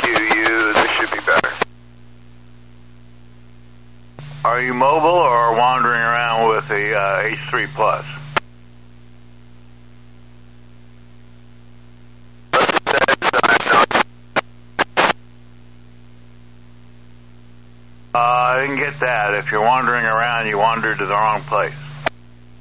This should be better. Are you mobile or wandering around with the H3 Plus? I didn't get that. If you're wandering around, you wandered to the wrong place.